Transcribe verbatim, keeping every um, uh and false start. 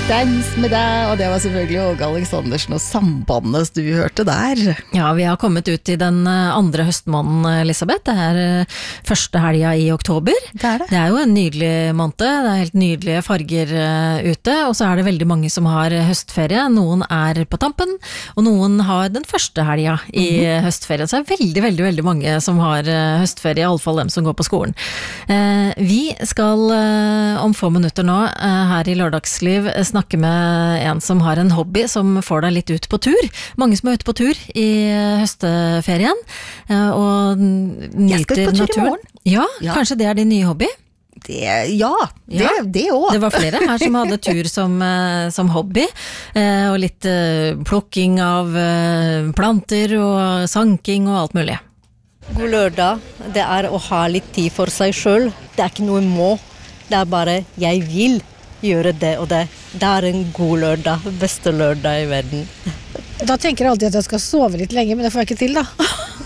Dans med deg, og det var selvfølgelig Åge Aleksandersen og Sambandet du hørte der. Ja, vi har kommet ut i den andre høstmåneden, Elisabeth. Det er første helga i oktober. Det er det. Det er jo en nydelig måned, det er helt nydelige farger ute, og så er det veldig mange som har høstferie. Noen er på tampen, og noen har den første helga i mm-hmm. høstferie. Så det er veldig, veldig, veldig mange som har høstferie, i alle fall dem som går på skolen. Vi skal om få minutter nå her i Lørdagsliv snakke med en som har en hobby som får deg litt ut på tur. Mange som er ute på tur i høstferien og nyter Jeg skal ut på tur naturen. I morgen. Ja, Ja. kanskje det er din nye hobby? Det, ja, det, Ja. det også. Det var flere her som hadde tur som, som hobby, og litt plukking av planter og sanking og alt mulig. God lørdag, det er å ha litt tid for seg selv. Det er ikke noe må, det er bare jeg vil gjøre det og det. Det er en god lørdag, beste lørdag i verden. Da tenker jeg alltid at jeg skal sove litt lenge, men det får jeg ikke til da.